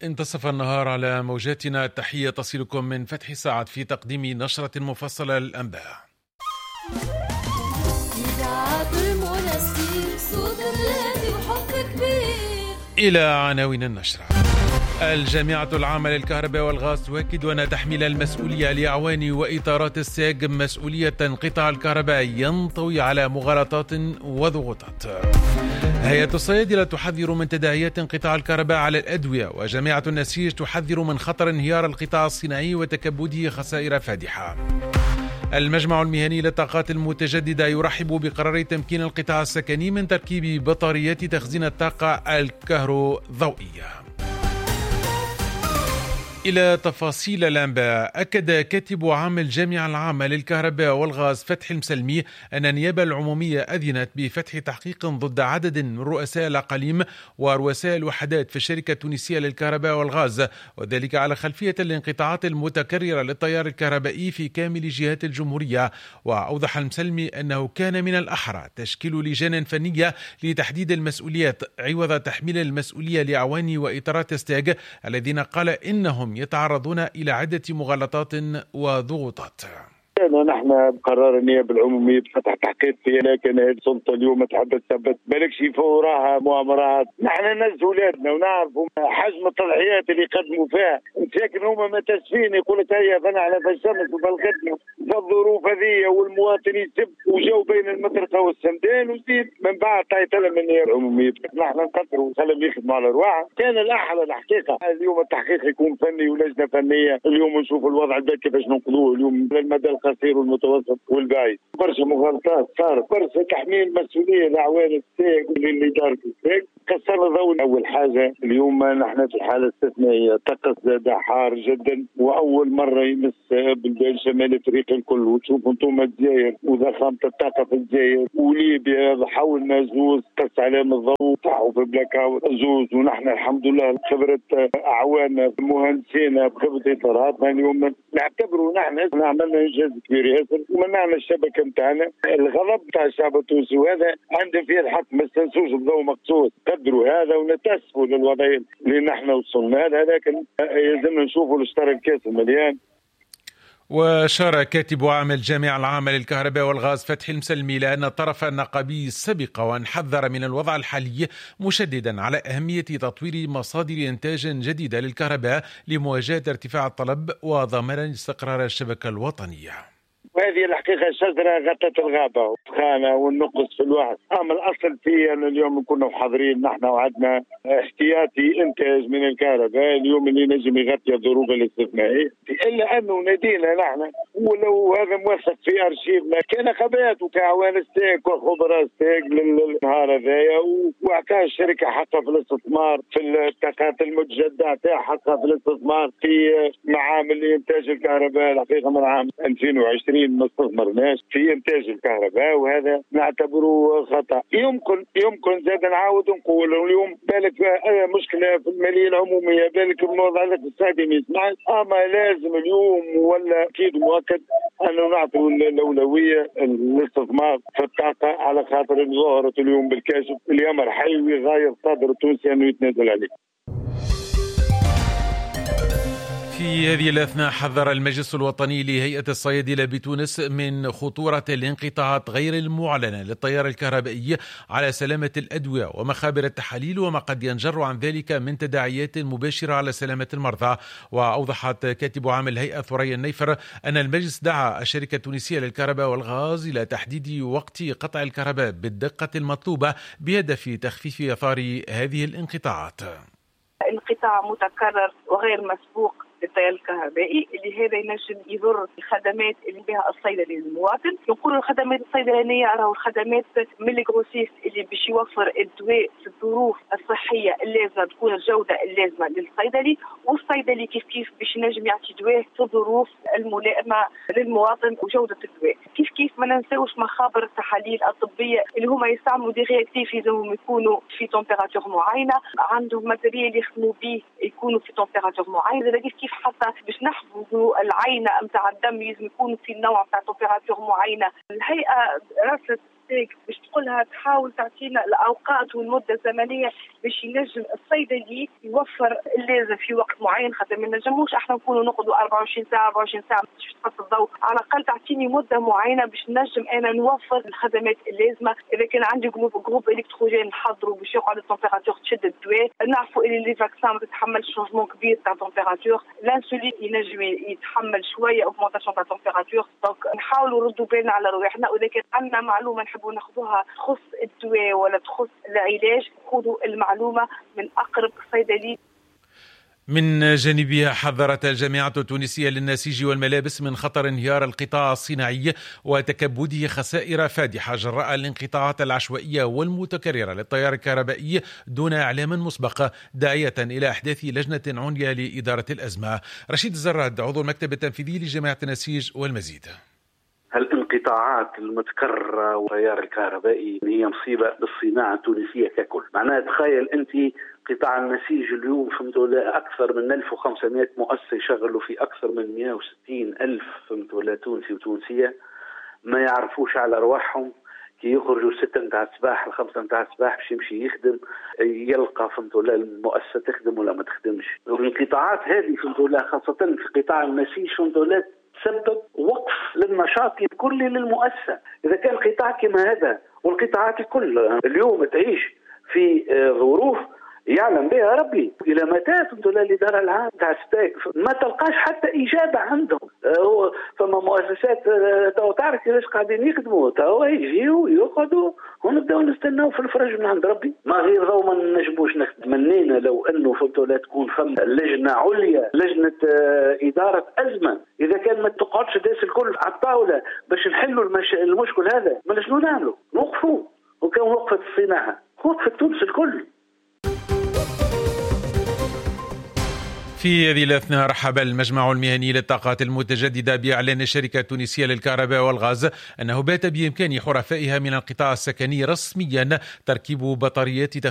انتصف النهار على موجاتنا. تحية تصلكم من فتح ساعد في تقديم نشرة مفصلة للأنباء. إلى عناوين النشرة. الجامعة العامة للكهرباء والغاز تؤكد أن تحميل المسؤولية لأعوان وإطارات الساق مسؤولية قطاع الكهرباء ينطوي على مغالطات وضغوطات. هيئة الصيادلة تحذر من تداعيات انقطاع الكهرباء على الأدوية، وجامعة النسيج تحذر من خطر انهيار القطاع الصناعي وتكبده خسائر فادحة. المجمع المهني للطاقات المتجددة يرحب بقرار تمكين القطاع السكني من تركيب بطاريات تخزين الطاقة الكهروضوئية. إلى تفاصيل الأنباء. أكد كاتب عام الجامعة العامة للكهرباء والغاز فتحي المسلمي أن النيابة العمومية أذنت بفتح تحقيق ضد عدد من رؤساء الأقاليم ورؤساء الوحدات في الشركة التونسية للكهرباء والغاز، وذلك على خلفية الانقطاعات المتكررة للتيار الكهربائي في كامل جهات الجمهورية. وأوضح المسلمي أنه كان من الأحرى تشكيل لجان فنية لتحديد المسؤوليات عوض تحميل المسؤولية لأعوان وإطارات ستاغ الذين قال إنهم يتعرضون إلى عدة مغالطات وضغوطات. نحن بقرار النيابة العمومية بفتح تحقيق فيها، لكن هذه السلطة اليوم تحدثت بالك شي وراها مؤامرات. نحن ناس ولادنا ونعرفوا حجم التضحيات اللي قدموا فيها، لكن هما متاسفين يقول لك هيا فنحن في الشمس وبالغدنا في الظروف هذه، والمواطن يسب وجو بين المطرقة والسمدان وزيد من بعد طايتنا من النيابة العمومية. نحن نقدروا وخلهم يخدموا على رواحهم. كان الأحلى الحقيقة اليوم التحقيق يكون فني ولجنة فنية، اليوم نشوف الوضع كيفاش ننقذوه اليوم للمدى القصير والمتوسط والبعيد. برشا مغالطات صارت، برشا تحميل مسؤوليه لاعوان الساق اللي دار في الساق. كسر ضوء. اول حاجه اليوم نحن في حاله استثنائيه، طقس زاد حار جدا واول مره يمس بلدان شمال افريقيا الكل. وتشوفوا انتم الجزائر وضخامه الطاقه في الجزائر وليبيا حاولنا زوز قص عليهم الضوء طاحوا في بلاك اوت زوز، ونحن الحمد لله خبره اعواننا مهندسينا بخبره اطاراتنا اليوم نعتبروا نحن عملنا انجاز كبير ياسر ومنعنا الشبكه نتاعنا. الغضب نتاع الشعب التونسي وهذا عنده فيه الحق، ما تنسوش بضوء مقصود قدروا هذا ونتاسفوا للوضع اللي نحن وصلنا له، لكن يلزمنا نشوفوا الاشتراك الكاس المليان. وشار كاتب عام الجامعة العامة للكهرباء والغاز فتحي المسلمي لأن الطرف النقابي سبق وأن حذر من الوضع الحالي، مشددا على أهمية تطوير مصادر إنتاج جديدة للكهرباء لمواجهة ارتفاع الطلب وضمان استقرار الشبكة الوطنية. وهذه الحقيقة الشجرة غطت الغابة وفخانة والنقص في الواحد. أما الأصل فيه أن اليوم كنا حاضرين نحن وعدنا احتياطي إنتاج من الكهرباء اليوم اللي نجم يغطي الظروف الاستثنائية، إلا أنه نادينا نحن ولو هذا موثق في أرشيفنا كنقابات وكعوان ستيك وخبراء ستيك للنهار هذايا، وأعطاها الشركة حقها في الاستثمار في الطاقات المتجددة، أعطاها حقها في الاستثمار في معامل إنتاج الكهرباء. الحقيقة من عام 2020 ما استثمرناش في إنتاج الكهرباء وهذا نعتبره خطأ. يمكن زاد نعاود نقول اليوم بالك مشكلة في المالية العمومية، بالك الموضوع الاقتصادي ما يسمعش، أما لازم اليوم ولا أكيد مؤكد أنه نعطوا الأولوية الاستثمار في الطاقة على خاطر ظهرت اليوم بالكاشف الأمر حيوي غاية صدر التونسي أنه يتنازل عليه. في هذه الأثناء حذر المجلس الوطني لهيئة الصيادلة بتونس من خطورة الانقطاعات غير المعلنة للتيار الكهربائي على سلامة الأدوية ومخابر التحاليل وما قد ينجر عن ذلك من تداعيات مباشرة على سلامة المرضى. وأوضحت كاتب عام الهيئة ثريا النيفر أن المجلس دعا الشركة التونسية للكهرباء والغاز إلى تحديد وقت قطع الكهرباء بالدقة المطلوبة بهدف تخفيف آثار هذه الانقطاعات. انقطاع متكرر وغير مسبوق للتيار الكهربائي اللي هذا ينجم يضر الخدمات اللي بها الصيدلي للمواطن. نقول الخدمات الصيدلانيه راهو الخدمات من الجروسيس اللي باش يوفر الدواء في الظروف الصحيه اللازمه تكون الجوده اللازمه للصيدلي، والصيدلي كيف باش ينجم يعطي دواء في الظروف الملائمه للمواطن وجوده الدواء. كيف ما ننساوش مخابر التحاليل الطبيه اللي هما يستعملوا دي رياكتيف لازمهم يكونوا في تمبيراتور معينه، عندهم ماتيريال يخدموا به يكونوا في تمبيراتور معينه. كيف حتى باش نحفظوا العينه نتاع الدم لازم يكون في النوع نتاع تمبيراتور معينه. الهيئه رصت الانتاج باش تقولها تحاول تعطينا الاوقات والمده الزمنيه باش ينجم الصيدلي يوفر اللازم في وقت معين، خاطر ما نجموش احنا نكونوا نقعدوا 24 ساعه باش تخص الضوء. على الاقل تعطيني مده معينه باش نجم انا نوفر الخدمات اللازمه. اذا كان عندي جروب الكتروجين نحضروا باش يقعد التمبيراتور تشد الدواء، نعرفوا ان لي فاكسان ما تتحملش شونجمون كبير تاع التمبيراتور، الانسولين ينجم يتحمل شويه اوغمونتاسيون تاع التمبيراتور. دونك نحاولوا نردوا بالنا على رواحنا، واذا كان عندنا معلومه نحبوا ناخذوها تخص الدواء ولا تخص العلاج خذوا المعلومه من اقرب صيدلي. من جانبها حذرت الجامعة التونسية للنسيج والملابس من خطر انهيار القطاع الصناعي وتكبده خسائر فادحة جراء الانقطاعات العشوائية والمتكررة للتيار الكهربائي دون إعلام مسبق، داعية إلى إحداث لجنة عليا لإدارة الأزمة. رشيد الزراد عضو المكتب التنفيذي لجامعة النسيج والمزيد. الانقطاعات المتكررة والتيار الكهربائي هي مصيبة للصناعة التونسية ككل. معناها تخيل أنت قطاع النسيج اليوم فهمتوا أكثر من 1500 مؤسسة يشغلوا في أكثر من 160 ألف فهمتوا تونسي وتونسية ما يعرفوش على أرواحهم كي يخرجوا 6 متاع الصباح 5 متاع الصباح باش يمشي يخدم يلقى فهمتوا المؤسسة تخدم ولا ما تخدمش. والانقطاعات هذه فهمتوا خاصة في قطاع النسيج فهمتوا تسبب وقف للنشاط الكلي للمؤسسة. إذا كان قطاع كما هذا والقطاعات الكل اليوم تعيش في ظروف يعلم بها ربي، إلى متى فهمتوا الإدارة العام تاع ستاك ما تلقاش حتى إجابة عندهم. فما مؤسسات تعرف كيفاش قاعدين يخدموا، توا يجيو يقعدوا ونبداو نستناو في الفرج من عند ربي. ما غير ضو ما نجموش نخدم. منينا لو انه فهمتوا لا تكون فم لجنه عليا، لجنه اداره ازمه، اذا كان ما تقعدش الناس الكل على الطاوله باش نحلوا المشكل هذا، ما شنو نعملوا؟ نوقفوا. وكان وقفت الصناعه وقفت تونس الكل. في هذه الأثناء رحب المجمع المهني للطاقات المتجددة بإعلان الشركة التونسية للكهرباء والغاز أنه بات بإمكان حرفائها من القطاع السكني رسميا تركيب بطاريات